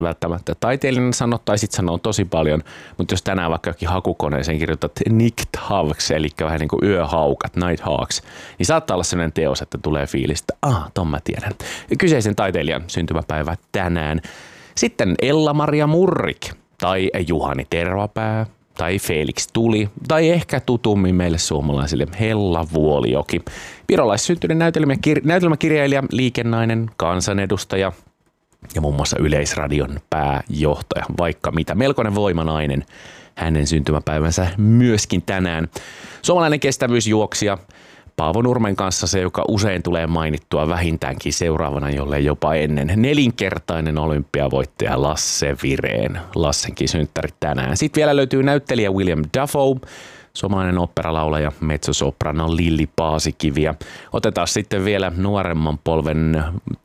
välttämättä taiteellinen sano, tai sitten sanoo tosi paljon, mutta jos tänään vaikka jokin hakukoneeseen kirjoitat Nighthawks, eli vähän niin kuin yöhaukat, Nighthawks, niin saattaa olla sellainen teos, että tulee fiilistä, ton mä tiedän. Kyseisen taiteilijan syntymäpäivä tänään. Sitten Ella-Maria Murrik, tai Juhani Tervapää, tai Felix Tuli, tai ehkä tutummin meille suomalaisille Hella Vuolijoki. Virolaissyntyinen näytelmäkirjailija, liikennainen, kansanedustaja ja muun muassa Yleisradion pääjohtaja, vaikka mitä. Melkoinen voimanainen, hänen syntymäpäivänsä myöskin tänään. Suomalainen kestävyysjuoksija, Paavo Nurmen kanssa se, joka usein tulee mainittua vähintäänkin seuraavana, jollei jopa ennen. 4-kertainen olympiavoittaja Lasse Vireen. Lassenkin synttärit tänään. Sitten vielä löytyy näyttelijä William Dafoe, suomalainen oopperalaulaja, mezzosoprano Lilli Paasikivi. Otetaan sitten vielä nuoremman polven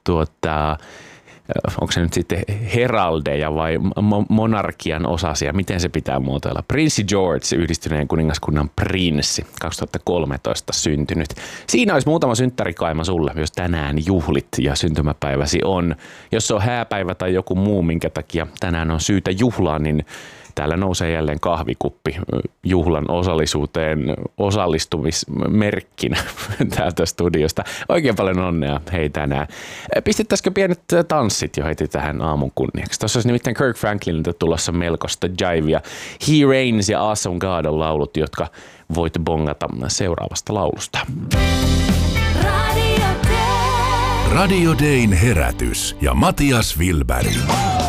onko se nyt sitten heraldeja vai monarkian osasia, miten se pitää muotoilla. Prinssi George, Yhdistyneen kuningaskunnan prinssi, 2013 syntynyt. Siinä olisi muutama synttärikaima sulle, jos tänään juhlit ja syntymäpäiväsi on. Jos se on hääpäivä tai joku muu, minkä takia tänään on syytä juhlaa, niin täällä nousee jälleen kahvikuppi juhlan osallistumismerkkinä täältä studiosta. Oikein paljon onnea hei tänään. Pistettäisikö pienet tanssit jo heti tähän aamun kunniaksi? Tuossa olisi nimittäin Kirk Franklinilta tulossa melkoista jivea. He Reigns ja Awesome God on laulut, jotka voit bongata seuraavasta laulusta. Radio Dayn herätys ja Matias Wilberg.